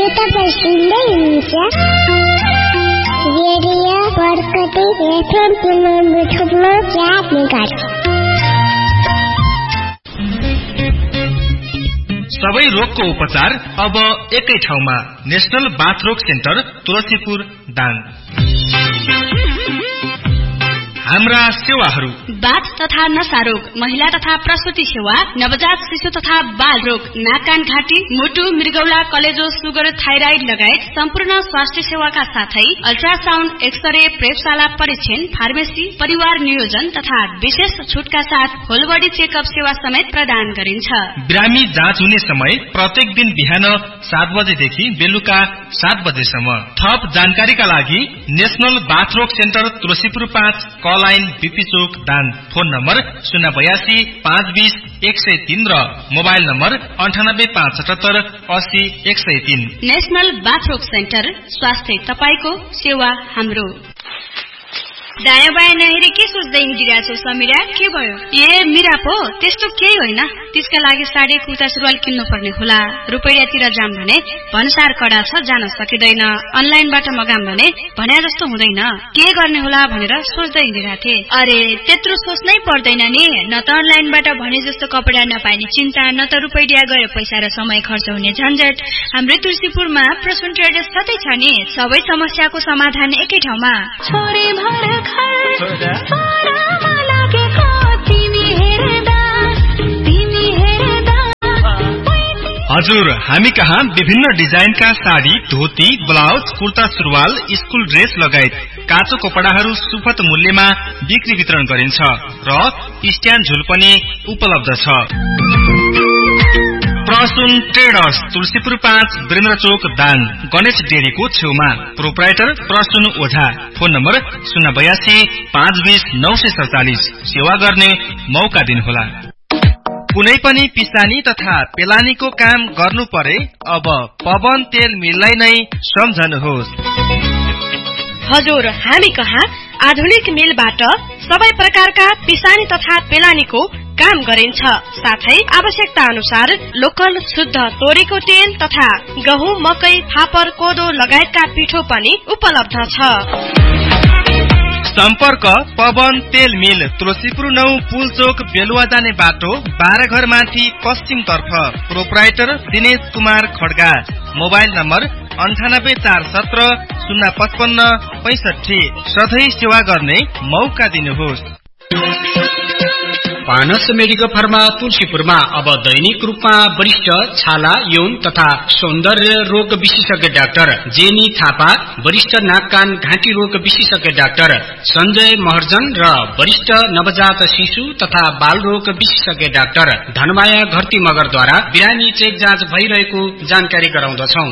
तपाईं सुन्दै हुनुहुन्छ रेडियो बरकती एफएम 94.4 मेगाहर्ज। सबै रोगको उपचार अब एकै ठाउँमा। National बाथरोग centre Tulsipur Dang. हाम्रा सेवाहरू: बाथ तथा नसा रोग, महिला तथा प्रसुति सेवा, नवजात शिशु तथा बाल रोग, नाक कान घाँटी, मुटु, मृगौला, कलेजो, सुगर, थाइराइड लगायत सम्पूर्ण स्वास्थ्य सेवाका साथै अल्ट्रासाउन्ड, एक्सरे, प्रयोगशाला परीक्षण, फार्मेसी, परिवार नियोजन तथा विशेष छुटका साथ होल बडी चेकअप सेवा समेत प्रदान गरिन्छ। बिरामी जाँच हुने समय प्रत्येक दिन बिहान 7 बजेदेखि बेलुका 7 बजेसम्म। थप जानकारीका लागि national बाथरोग centre Tulsipur 5 line BP चोक दाङ। फोन नम्बर 082 520 103 र मोबाइल नम्बर 98 577 80 103। नेशनल बाथरोग सेन्टर, स्वास्थ्य तपाईको, सेवा हाम्रो। दायाँ बायाँ नहेरी के सोच्दै हिँडिरहेको छौ समीरा? के भयो? ए मिरा पो त्यस्तो केही होइन। त्यसका लागि साडी, कुर्ता, सुरुवाल किन्नु पर्ने होला। रुपैयाँतिर जाम भने भन्सार कडा छ, जान सकिँदैन। अनलाइनबाट मगाम भने भन्या जस्तो हुँदैन। के गर्ने होला भनेर सोच्दै हिँडिरहेको थिएँ। अरे त्यत्रो सोच्नै पर्दैन नि। न त अनलाइनबाट भने जस्तो कपडा नपाइने चिन्ता, न त रुपैयाँ गएर पैसा र समय खर्च हुने झन्झट। हाम्रो तुलसीपुरमा प्रसून ट्रेडर्स सधैँ छ नि। सबै समस्याको समाधान एकै ठाउँमा। हजुर, हामी कहाँ विभिन्न डिजाइनका साडी, धोती, ब्लाउज, कुर्ता, सुरुवाल, स्कुल ड्रेस लगायत काँचो कपडाहरू सुपथ मूल्यमा बिक्री वितरण गरिन्छ र स्ट्यान्ड झुल पनि उपलब्ध छ। प्रसून ट्रेडर्स तुलसीपुर 5 वीरेन्द्र चोक दाङ, गणेश डेरीको छेउमा। प्रोप्राइटर प्रसून ओझा। Phone number 082 520 947। सेवा गर्ने मौका दिनुहोला। कुनै पनि पिसानी तथा पेलानीको काम गर्नु परे अब पवन तेल मिललाई नै सम्झनुहोस्। हजुर, हामी कहाँ आधुनिक मिलबाट सबै प्रकारका पिसानी तथा पेलानीको काम गरिन्छ। साथै आवश्यकता अनुसार लोकल शुद्ध तोरीको तेल तथा गहुँ, मकै, फापर, कोदो लगायतका पिठो पनि उपलब्ध छ। सम्पर्क पवन तेल मिल, तुलसीपुर 9 पुल चोक, बेलुवा जाने बाटो, 12 घर माथि पश्चिम तर्फ। Proprietor Dinesh Kumar Kharga. Mobile number 98 417 055 65। सधैँ सेवा गर्ने मौका दिनुहोस्। पानस मेडिकल फार्मा तुलसीपुरमा अब दैनिक रूपमा वरिष्ठ छाला, यौन तथा सौन्दर्य रोग विशेषज्ञ डाक्टर जेनी थापा, वरिष्ठ नाक कान घाँटी रोग विशेषज्ञ डाक्टर सञ्जय महर्जन र वरिष्ठ नवजात शिशु तथा बाल रोग विशेषज्ञ डाक्टर धनमाया घरती मगरद्वारा बिरामी चेक जाँच भइरहेको जानकारी गराउँदछौ।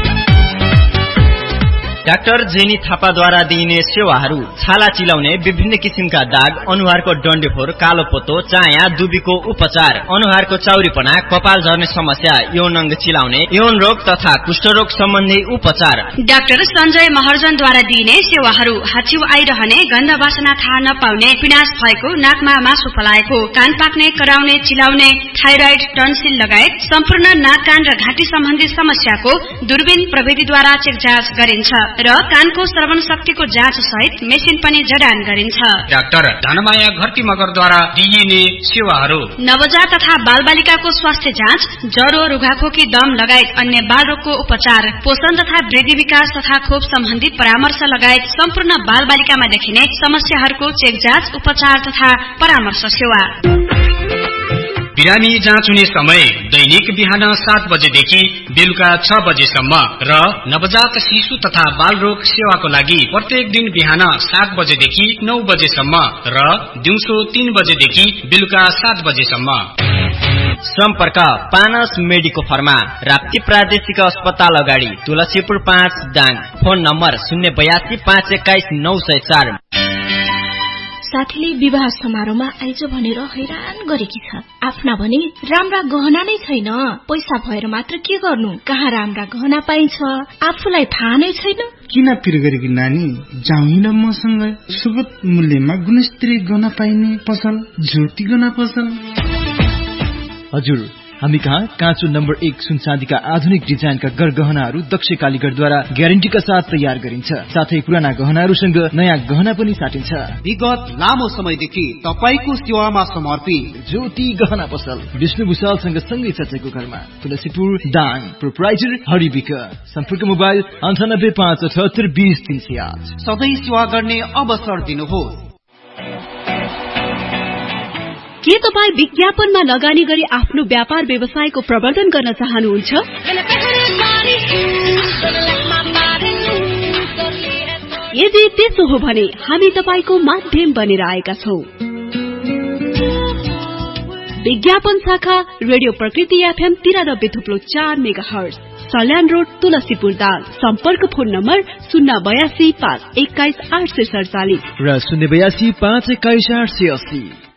डाक्टर जेनी थापाद्वारा दिइने सेवाहरू: छाला चिलाउने, विभिन्न किसिमका दाग, अनुहारको डन्डेफोर, कालोपोतो, चाया, दुबीको उपचार, अनुहारको चाउरीपना, कपाल झर्ने समस्या, यौन अंग चिलाउने, यौन रोग तथा कुष्ठरोग सम्बन्धी उपचार। डाक्टर सञ्जय महर्जनद्वारा दिइने सेवाहरू: हाच्छिउ आइरहने, गन्ध वासना थाहा नपाउने, पिनास भएको, नाकमा मासु पलाएको, कान पाक्ने, कराउने, चिलाउने, थाइराइड, टन्सिल लगायत सम्पूर्ण नाक कान र घाँटी सम्बन्धी समस्याको दूरबीन प्रविधिद्वारा चेक जाँच गरिन्छ र कानको श्रवण शक्तिको जाँच सहित मेसिन पनि जडान गरिन्छ। डाक्टर धनमाया घरती मगरद्वारा दिइने सेवाहरू: नवजात तथा बालबालिकाको स्वास्थ्य जाँच, ज्वरो, रुघाखोकी, दम लगायत अन्य बाल रोगको उपचार, पोषण तथा वृद्धि विकास तथा खोप सम्बन्धी परामर्श लगायत सम्पूर्ण बालबालिकामा देखिने समस्याहरूको चेक जाँच, उपचार तथा परामर्श सेवा। बिरामी जाँच हुने समय दैनिक बिहान 7 बजेदेखि बेलुका 6 बजेसम्म र नवजात शिशु तथा बाल रोग सेवाको लागि प्रत्येक दिन बिहान 7 बजेदेखि 9 बजेसम्म र दिउँसो 3 बजेदेखि बेलुका 7 बजेसम्म। सम्पर्क पानस मेडिको फार्मा, राप्ती प्रादेशिक अस्पताल अगाडि, तुलसीपुर 5 दाङ। Phone number 082 521 904। साथीले विवाह समारोहमा आइज भनेर हैरान गरेकी छ। आफ्ना भने राम्रा गहना नै छैन। पैसा भएर मात्र के गर्नु? कहाँ राम्रा गहना पाइन्छ आफूलाई थाहा नै छैन। किन पिर गरेकी नानी? जाउँ न मसँग। सुपथ मूल्यमा गुणस्तरीय गहना पाइने पसल ज्योति गहना पसल। हजुर, हामी कहाँ काँचो नम्बर 1 सुन चाँदीका आधुनिक डिजाइनका गरगहनाहरू दक्ष कालीगरद्वारा ग्यारेन्टीका साथ तयार गरिन्छ। साथै पुराना गहनाहरूसँग नयाँ गहना पनि साटिन्छ। विगत लामो समयदेखि तपाईको सेवामा समर्पित ज्योति गहना पसल विष्णु भुषालसँग सँगै चचेको घरमा तुलसीपुर दाङ प्रोप्राइटर हरिबिक सम्पर्क मोबाइल 9857820308 सधैँ सेवा गर्ने अवसर दिनुहोस्। के तपाईँ विज्ञापनमा लगानी गरी आफ्नो व्यापार व्यवसायको प्रवर्धन गर्न चाहनुहुन्छ? यदि त्यसो हो भने हामी तपाईको माध्यम बनेर आएका छौं। विज्ञापन शाखा रेडियो प्रकृति FM 93.4 megahertz Salyan road Tulsipur Dang. सम्पर्क फोन नम्बर 082 521 847 र 082 521 880।